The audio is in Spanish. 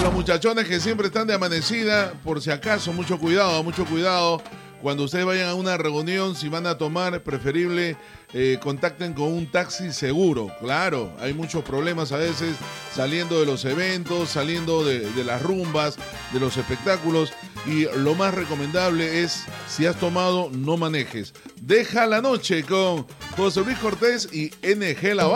los muchachones que siempre están de amanecida, por si acaso, mucho cuidado, mucho cuidado. Cuando ustedes vayan a una reunión, si van a tomar, preferible contacten con un taxi seguro. Claro, hay muchos problemas a veces saliendo de los eventos, saliendo de las rumbas, de los espectáculos. Y lo más recomendable es, si has tomado, no manejes. Deja la noche con José Luis Cortés y NG La